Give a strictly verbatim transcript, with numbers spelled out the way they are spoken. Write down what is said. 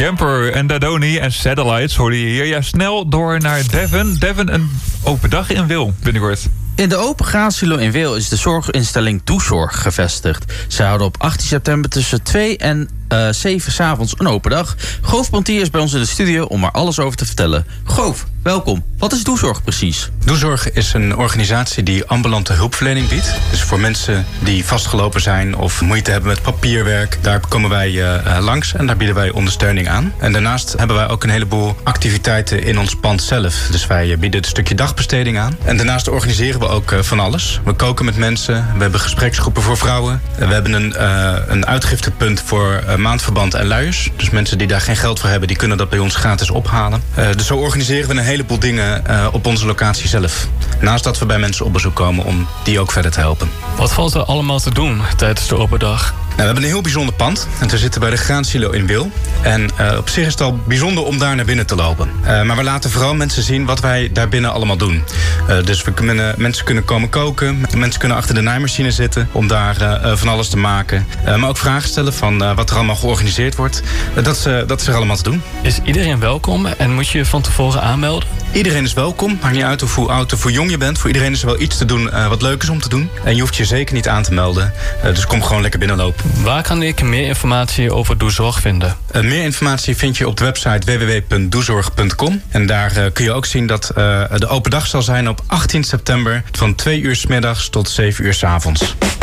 Gamper en Dadoni en Satellites hoorde je hier. Ja, snel door naar Devon. Devon, een open dag in Wil binnenkort. In de open graansilo in Wil is de zorginstelling Toezorg gevestigd. Ze houden op achttien september tussen twee en uh, zeven 's avonds een open dag. Goof Pontier is bij ons in de studio om er alles over te vertellen. Goof, welkom. Wat is Toezorg precies? Toezorg is een organisatie die ambulante hulpverlening biedt. Dus voor mensen die vastgelopen zijn of moeite hebben met papierwerk, daar komen wij uh, langs en daar bieden wij ondersteuning aan. En daarnaast hebben wij ook een heleboel activiteiten in ons pand zelf. Dus wij bieden een stukje dagbesteding aan. En daarnaast organiseren we ook uh, van alles. We koken met mensen, we hebben gespreksgroepen voor vrouwen. We hebben een, uh, een uitgiftepunt voor uh, maandverband en luiers. Dus mensen die daar geen geld voor hebben, die kunnen dat bij ons gratis ophalen. Uh, dus zo organiseren we een heleboel dingen uh, op onze locatie zelf. Naast dat we bij mensen op bezoek komen om die ook verder te helpen. Wat valt er allemaal te doen tijdens de open dag? Nou, we hebben een heel bijzonder pand. En we zitten bij de graansilo in Wil. En uh, op zich is het al bijzonder om daar naar binnen te lopen. Uh, maar we laten vooral mensen zien wat wij daar binnen allemaal doen. Uh, dus we kunnen, mensen kunnen komen koken. Mensen kunnen achter de naaimachine zitten om daar uh, van alles te maken. Uh, maar ook vragen stellen van uh, wat er allemaal georganiseerd wordt. Uh, dat, is, uh, dat is er allemaal te doen. Is iedereen welkom en moet je je van tevoren aanmelden? Iedereen is welkom. Maakt niet uit of hoe oud of hoe jong je bent. Voor iedereen is er wel iets te doen uh, wat leuk is om te doen. En je hoeft je zeker niet aan te melden. Uh, dus kom gewoon lekker binnenlopen. Waar kan ik meer informatie over Doezorg vinden? Uh, meer informatie vind je op de website w w w punt doezorg punt com. En daar uh, kun je ook zien dat uh, de open dag zal zijn op achttien september van twee uur 's middags tot zeven uur 's avonds.